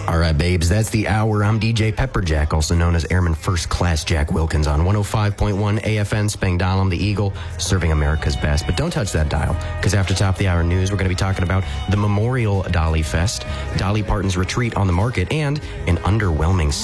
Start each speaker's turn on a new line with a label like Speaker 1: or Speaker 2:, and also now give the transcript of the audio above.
Speaker 1: All right, babes, that's the hour. I'm DJ Pepperjack, also known as Airman First Class Jack Wilkins on 105.1 AFN Spangdahlem, the Eagle, serving America's best. But don't touch that dial, because after top of the hour news, we're going to be talking about the Memorial Dolly Fest, Dolly Parton's retreat on the market, and an underwhelming